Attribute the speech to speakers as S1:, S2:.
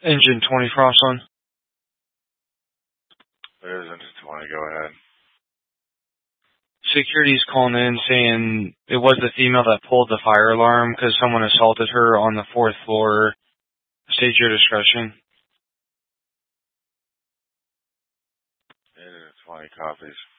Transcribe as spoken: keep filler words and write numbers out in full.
S1: Engine twenty Crossland.
S2: It is Engine twenty, go ahead.
S1: Security's calling in saying it was the female that pulled the fire alarm because someone assaulted her on the fourth floor. State your discretion.
S2: Engine twenty copies.